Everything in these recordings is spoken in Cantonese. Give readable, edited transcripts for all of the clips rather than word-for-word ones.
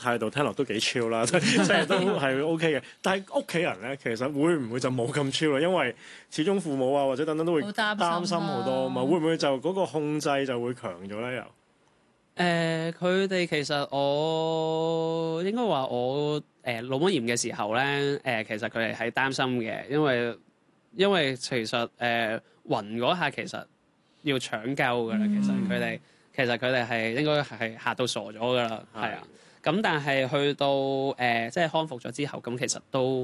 態度聽落都幾 chill 啦，即係都係 OK 嘅。但係屋企人咧，其實會唔會就冇咁 chill 啦？因為始終父母啊或者等等都會擔心好多嘛，會唔會就嗰個控制就會強咗咧？又佢哋其實我應該話我腦膜炎嘅時候咧，其實佢哋係擔心嘅，因為其實暈嗰下其實要搶救㗎啦，其實佢哋係應該係嚇到傻咗㗎啦，係啊。咁但係去到即係康復咗之後，咁其實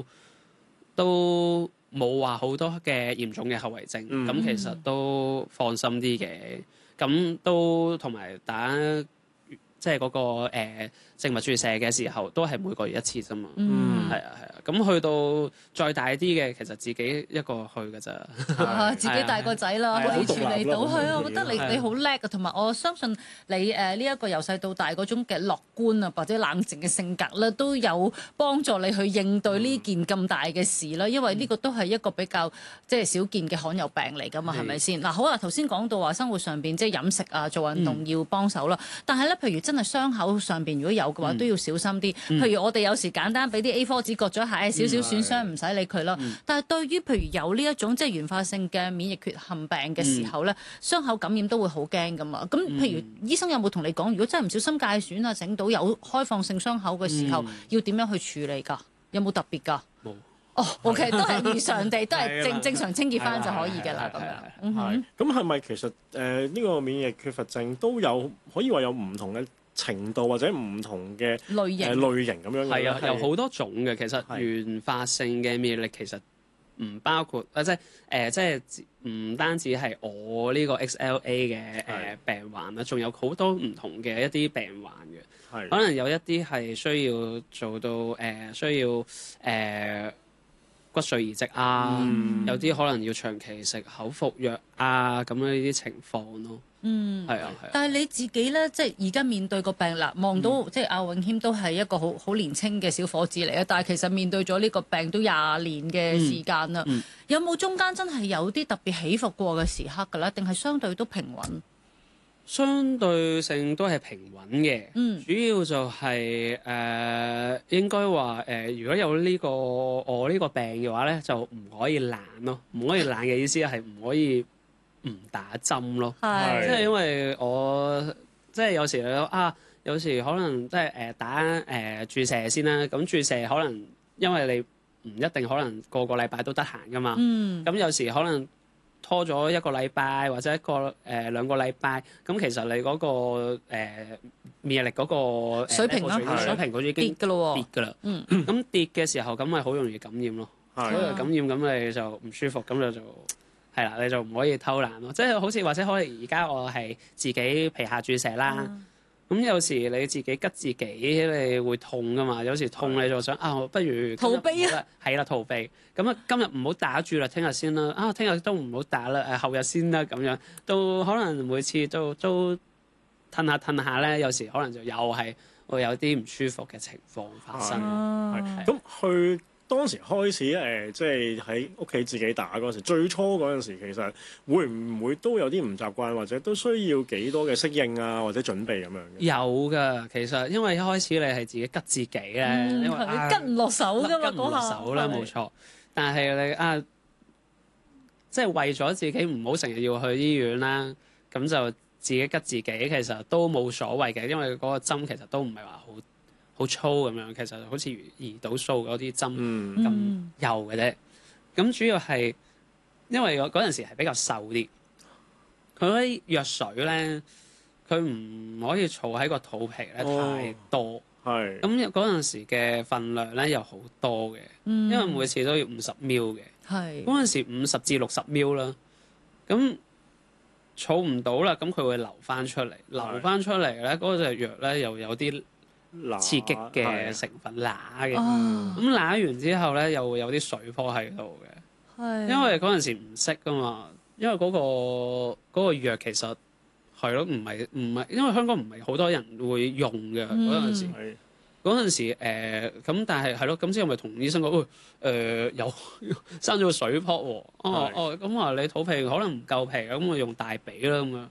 都冇話好多嘅嚴重嘅後遺症，咁其實都放心啲嘅。咁都同埋打即係嗰個靜脈注射嘅時候，都係每個月一次啫嘛。係啊。咁去到再大啲嘅，其實自己一個去㗎咋。 自己大個仔啦，可以處理到。係啊，我覺得你好叻啊，同埋我相信你呢一個由細到大嗰種嘅樂觀啊，或者冷靜嘅性格咧，都有幫助你去應對呢件咁大嘅事啦。因為呢個都係一個比較即係少見嘅罕有病嚟㗎嘛，係咪先？嗱好啦，頭先講到話生活上邊即係飲食啊、做運動要幫手啦。但係咧，譬如真係傷口上邊如果有嘅話，都要小心啲。譬如我哋有時簡單俾啲 A4 紙割咗下，少少損傷唔使理佢啦。但係對於譬如有呢一種即係原發性嘅免疫缺陷病嘅時候咧，傷口感染都會好驚㗎嘛。咁譬如醫生有冇同你講，如果真係唔小心界損啊，整到有開放性傷口嘅時候，要點樣去處理㗎？有冇特別㗎？ 冇。 OK， 都係如常地，都係正常清潔翻就可以嘅啦。咁樣。 咁係咪其實呢個免疫缺乏症都有可以話有唔同嘅程度或者唔同嘅類型咁樣嘅？ 係啊，有好多種嘅。其實原發性嘅免疫力其實唔包括即係唔單止係我呢個 XLA 嘅病患啦，仲有好多唔同嘅一啲病患嘅。可能有一啲係需要做到需要骨髓移植啊，有啲可能要長期食口服藥啊，咁樣呢啲情況咯。係啊。 但係你自己咧，即係而家面對個病啦，望到即係阿永謙都係一個好年輕嘅小伙子嚟啊！但係其實面對咗呢個病都20年嘅時間啦，有冇中間真係有啲特別起伏過嘅時刻㗎咧？定係相對都平穩？ 相對性都係平穩嘅，主要就係應該話如果有我呢個病嘅話咧，就唔可以懶咯。唔可以懶嘅意思係唔可以唔打針咯。即係因為我即係有時可能即係打注射先啦。咁注射可能因為你唔一定可能個禮拜都得閒噶嘛。咁有時可能拖咗一個禮拜或者兩個禮拜，咁其實你嗰個免疫力嗰個水平嗰已經跌㗎咯喎， 跌㗎啦。咁跌嘅時候，咁咪好容易感染咯。所以感染咁你就唔舒服，咁就係啦，你就唔可以偷懶咯。即係好似或者可能而家我係自己皮下注射啦。咁有時你自己拮自己，你會痛噶嘛？有時痛你就想不如逃避啊， 係啦，逃避。咁啊，今日唔好打住啦，聽日先啦。聽日都唔好打啦，後日先啦，咁樣到可能每次都褪下咧，有時可能就又係會有啲唔舒服嘅情況發生。 咁去當時開始即係喺屋企自己打嗰陣時，最初嗰陣時其實會唔會都有啲唔習慣，或者都需要幾多嘅適應啊，或者準備咁樣嘅？ 有㗎，其實因為一開始你係自己拮自己咧，因為拮唔落手㗎嘛， 拮唔落手啦，冇錯。但係你即係為咗自己唔好成日要去醫院啦，咁就自己拮自己，其實都冇所謂嘅，因為嗰個針其實都唔係話好粗咁樣，其實好似胰島素嗰啲針咁幼嘅啫。咁主要係因為我嗰陣時係比較瘦啲，佢嗰啲藥水咧，佢唔可以儲喺個肚皮咧太多。咁嗰陣時嘅份量咧又好多嘅，因為每次都要50 ml 嘅。嗰陣時50至60 ml 啦，咁儲唔到啦，咁佢會流翻出嚟，咧嗰隻藥咧又有啲刺激嘅成分乸嘅，咁乸完之後咧又會有啲水泡喺度嘅，因為嗰陣時唔識噶嘛，因為嗰個藥其實係咯，唔係，因為香港唔係好多人會用嘅嗰陣時，咁但係咯，咁之後咪同醫生講，有生咗個水泡喎，咁話你肚皮可能唔夠皮，咁我用大髀啦咁樣。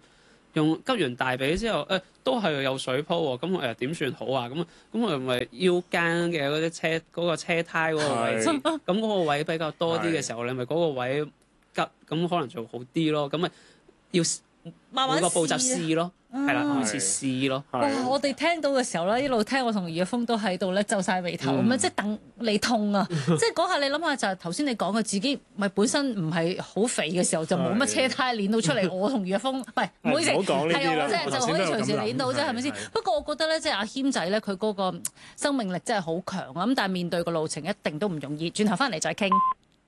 急完大髀之後，都係有水泡喎，咁我點算好啊？咁我咪腰間嘅嗰啲嗰個車胎嗰個位置，咁嗰個位比較多啲嘅時候，你咪嗰個位急，咁可能就好啲咯。咁咪要慢慢每個步驟試咯，係啦， 嗯開始試咯。 哇！我哋聽到嘅時候咧，一路聽我同余若峰都喺度咧皺晒眉頭咁樣，即係等你痛啊！即係嗰下你諗下就係頭先你講嘅自己咪本身唔係好肥嘅時候就冇乜車胎練到出嚟。我同余若峰唔好意思，係啊，我真係就可以隨時練到啫，係咪先？不過我覺得咧，即係阿謙仔咧，佢嗰個生命力真係好強啊！咁但係面對個路程一定都唔容易。轉頭翻嚟再傾。